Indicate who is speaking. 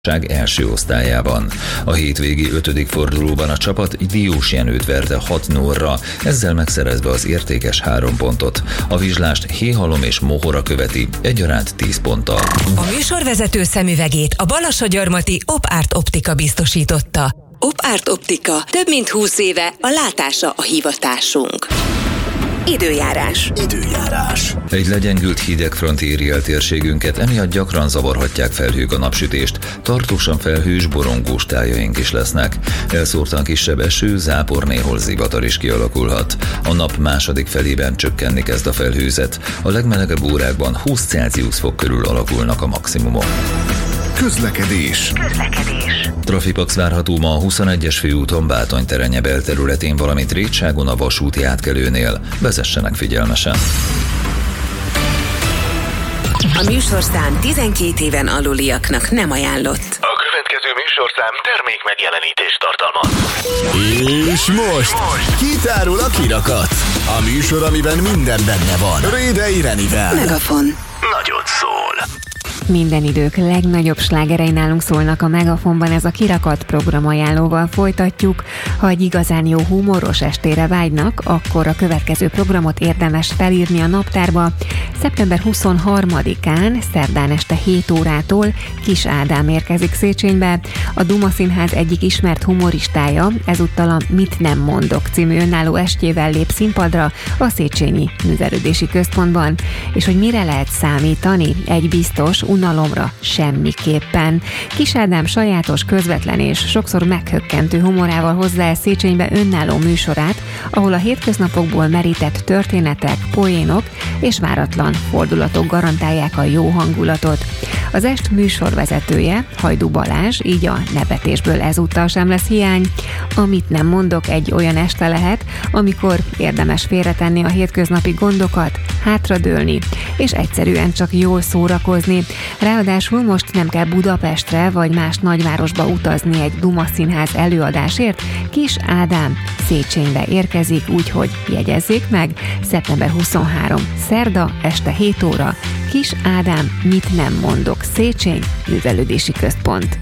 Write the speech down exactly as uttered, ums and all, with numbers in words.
Speaker 1: első osztályában. A hétvégi ötödik fordulóban a csapat Diós Jenőt verte hat nullra, ezzel megszerezve az értékes három pontot. A vizslást Héhalom és Mohora követi, egyaránt tíz ponttal.
Speaker 2: A műsorvezető szemüvegét a Balassagyarmati Op-Art Optika biztosította. Op-Art Optika, több mint húsz éve a látása a hivatásunk. Időjárás.
Speaker 3: Időjárás.
Speaker 1: Egy legyengült hidegfront éri el térségünket, emiatt gyakran zavarhatják felhők a napsütést. Tartósan felhős, borongós tájaink is lesznek. Elszórtan kisebb eső, zápor, néhol zivatar is kialakulhat. A nap második felében csökkenni kezd a felhőzet. A legmelegebb órákban húsz Celsius fok körül alakulnak a maximumok.
Speaker 3: Közlekedés.
Speaker 2: Közlekedés.
Speaker 1: Trafipax várható ma a huszonegyes főúton Bátony-Terenye belterületén, valamint Rétságon a vasúti átkelőnél. Vezessenek figyelmesen.
Speaker 2: A műsorszám tizenkét éven aluliaknak nem ajánlott.
Speaker 4: A következő műsorszám termék megjelenítést tartalmaz.
Speaker 3: És most kitárul a kirakat. A műsor, amiben minden benne van. Rédei Renivel.
Speaker 2: Megafon.
Speaker 4: Nagyot szól.
Speaker 5: Minden idők legnagyobb slágerei nálunk szólnak a Megafonban, ez a Kirakat programajánlóval folytatjuk. Ha egy igazán jó humoros estére vágynak, akkor a következő programot érdemes felírni a naptárba. szeptember huszonharmadikán, szerdán este hét órától Kis Ádám érkezik Széchenybe. A Duma Színház egyik ismert humoristája ezúttal a Mit nem mondok című önálló estjével lép színpadra a Széchenyi Művelődési Központban. És hogy mire lehet számítani? Egy biztos, unalomra semmiképpen. Kis Ádám sajátos, közvetlen és sokszor meghökkentő humorával hozza el Széchenybe önálló műsorát, ahol a hétköznapokból merített történetek, poénok és váratlan fordulatok garantálják a jó hangulatot. Az est műsorvezetője, Hajdú Balázs, így a nevetésből ezúttal sem lesz hiány. Amit nem mondok, egy olyan este lehet, amikor érdemes félretenni a hétköznapi gondokat, hátradőlni, és egyszerűen csak jól szórakozni. Ráadásul most nem kell Budapestre vagy más nagyvárosba utazni egy Duma Színház előadásért. Kis Ádám Széchenybe érkezik, úgyhogy jegyezzék meg, szeptember huszonharmadika, szerda este hét óra, Kis Ádám Mit nem mondok, Szécheny Művelődési Központ.